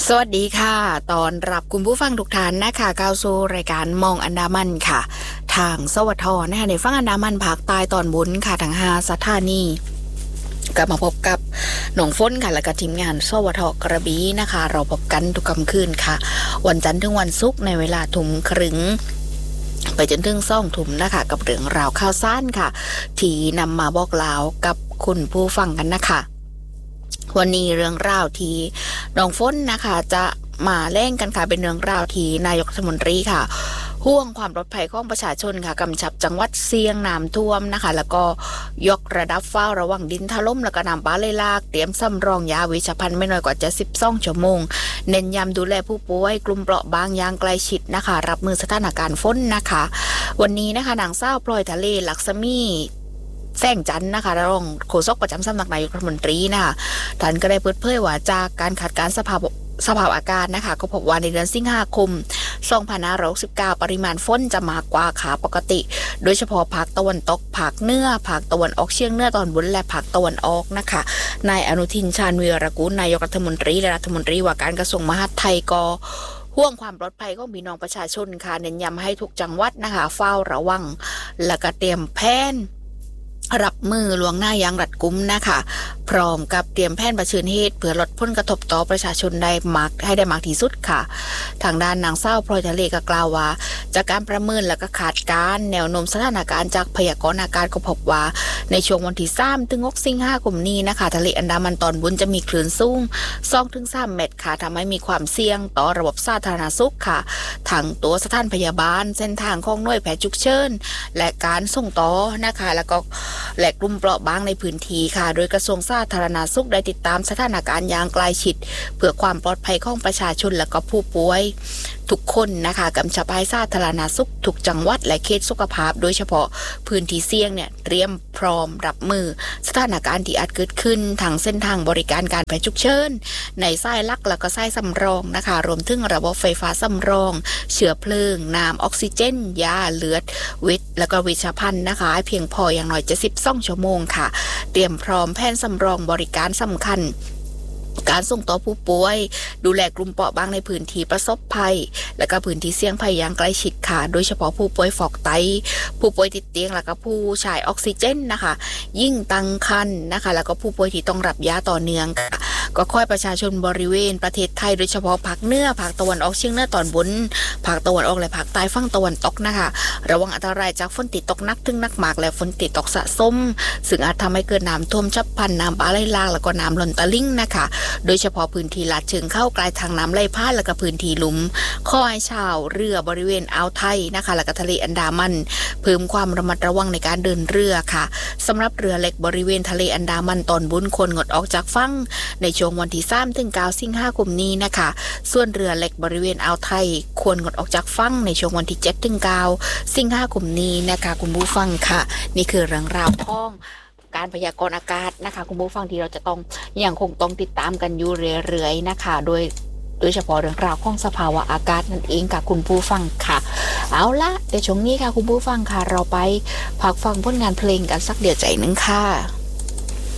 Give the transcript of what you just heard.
สวัสดีค่ะตอนรับคุณผู้ฟังทุกท่านนะคะเข้าสู่รายการมองอันดามันค่ะทางสวทนะคะในฝั่งอันดามันภาคใต้ตอนบนค่ะทั้ง5สถานีกลับมาพบกับหนองฝนค่ะและก็ทีมงานสวทกระบี่นะคะเราพบกันทุกค่ำคืนค่ะวันจันทร์ถึงวันศุกร์ในเวลาทุ่มครึ่งไปจนถึง20:00 นนะคะกับเรื่องราวข่าวสารค่ะที่นำมาบอกเล่ากับคุณผู้ฟังกันนะคะวันนี้เรื่องราวที่น้องฝนนะคะจะมาเล่นกันค่ะเป็นเรื่องราวที่นายกรัฐมนตรีค่ะห่วงความปลอดภัยของประชาชนค่ะกำชับจังหวัดเสี่ยงน้ำท่วมนะคะแล้วก็ยกระดับเฝ้าระวังดินถล่มแล้วก็น้ำป่าไหลหลากเตรียมสำรองยาเวชภัณฑ์ไม่น้อยกว่า72 ชั่วโมงเน้นย้ำดูแลผู้ป่วยกลุ่มเปราะบางอย่างใกล้ชิดนะคะรับมือสถานการณ์ฝนนะคะวันนี้นะคะนางสาวพลอยทะเลลักษมีแสงจันทร์นะคะรองโฆษกประจำสำนักนายกรัฐมนตรีนะคะท่านก็ได้เปิดเผยว่าจากการคาดการณ์สภาพอากาศนะคะก็พบว่าในเดือนสิงหาคม2569ปริมาณฝนจะมากกว่าขาปกติโดยเฉพาะภาคตะวันตกภาคเหนือภาคตะวันออกเฉียงเหนือตอนบนและภาคตะวันออกนะคะนายอนุทินชาญวีรกูลนายกรัฐมนตรีและรัฐมนตรีว่าการกระทรวงมหาดไทยก็ห่วงความปลอดภัยของพี่น้องประชาชนค่ะเน้นย้ำให้ทุกจังหวัดนะคะเฝ้าระวังและก็เตรียมแผนรับมือล่วงหน้าอย่างรัดกุมนะคะพร้อมกับเตรียมแผนเผชิญเหตุเพื่อลดผลกระทบต่อประชาชนได้มากที่สุดค่ะทางด้านนางสาวพลอยทะเลก็กล่าวว่าจากการประเมินและก็คาดการณ์แนวโน้มสถานการณ์จากพยากรณ์อากาศก็พบว่าในช่วงวันที่3 ถึง 6 สิงหาคมนี้นะคะทะเลอันดามันตอนบนจะมีคลื่นสูง 2-3 เมตรค่ะทำให้มีความเสี่ยงต่อระบบสาธารณสุขค่ะทั้งตัวสถานพยาบาลเส้นทางของหน่วยแพทย์ฉุกเฉินและการส่งต่อนะคะแล้วก็และกลุ่มเปราะบางในพื้นที่ค่ะโดยกระทรวงสาธารณสุขได้ติดตามสถานการณ์อย่างใกล้ชิดเพื่อความปลอดภัยของประชาชนและก็ผู้ป่วยทุกคนนะคะกำชับให้สาธารณสุขทุกจังหวัดและเขตสุขภาพโดยเฉพาะพื้นที่เสี่ยงเนี่ยเตรียมพร้อมรับมือสถานการณ์ที่อาจเกิดขึ้นทางเส้นทางบริการการแพทย์ฉุกเฉินในสายหลักและก็สายสำรองนะคะรวมถึงระบบไฟฟ้าสำรองเชื้อเพลิงน้ำออกซิเจนยาเลือดวิตและก็เวชภัณฑ์นะคะให้เพียงพออย่างน้อย72 ชั่วโมงค่ะเตรียมพร้อมแผนสำรองบริการสำคัญการส่งต่อผู้ป่วยดูแลกลุ่มเปราะบางในพื้นที่ประสบภัยและก็พื้นที่เสี่ยงภัยอย่างใกล้ชิดค่ะโดยเฉพาะผู้ป่วยฟอกไตผู้ป่วยติดเตียงและก็ผู้ใช้ออกซิเจนนะคะยิ่งตั้งครรภ์นะคะแล้วก็ผู้ป่วยที่ต้องรับยาต่อเนื่องค่ะก็ค่อยประชาชนบริเวณประเทศไทยโดยเฉพาะภาคเหนือภาคตะวันออกเฉียงเหนือตอนบนภาคตะวันออกและภาคใต้ฝั่งตะวันตกนะคะระวังอันตรายจากฝนตกหนักถึงหนักมากและฝนตกสะสมซึ่งอาจทำให้เกิดน้ำท่วมฉับพลันน้ำป่าไหลหลากแล้วก็น้ำล้นตลิ่งนะคะโดยเฉพาะพื้นที่ลาดเชิงเข้ากลายทางน้ำไหลผ่านและก็พื้นที่หลุมขอให้ชาวเรือบริเวณอ่าวไทยนะคะและก็ทะเลอันดามันเพิ่มความระมัดระวังในการเดินเรือค่ะสำหรับเรือเล็กบริเวณทะเลอันดามันตอนบนควรงดออกจากฝั่งในช่วงวันที่3 ถึง 9 สิงหาคมนี้นะคะส่วนเรือเล็กบริเวณอ่าวไทยควรงดออกจากฝั่งในช่วงวันที่7 ถึง 9 สิงหาคมนี้นะคะคุณผู้ฟังค่ะนี่คือเรื่องราวของการพยากรณ์อากาศนะคะคุณผู้ฟังที่เราจะต้องยังคงต้องติดตามกันอยู่เรื่อยๆนะคะโดยเฉพาะเรื่องราวของสภาวะอากาศนั่นเองค่ะคุณผู้ฟังค่ะเอาละเดี๋ยวช่วงนี้ค่ะคุณผู้ฟังค่ะเราไปพักฟังผลงานเพลงกันสักเดี๋ยวใจนึงค่ะ